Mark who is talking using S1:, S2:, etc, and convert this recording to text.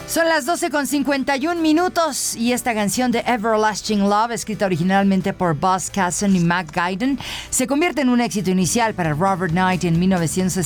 S1: Son las 12:51 y esta canción de Everlasting Love, escrita originalmente por Buzz Casson y Mac Guyton, se convierte en un éxito inicial para Robert Knight en 1960